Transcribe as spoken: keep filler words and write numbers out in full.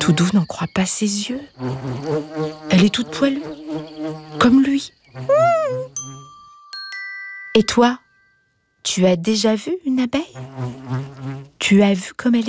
Toudou n'en croit pas ses yeux. Elle est toute poilue, comme lui. Et toi, tu as déjà vu une abeille ? Tu as vu comme elle est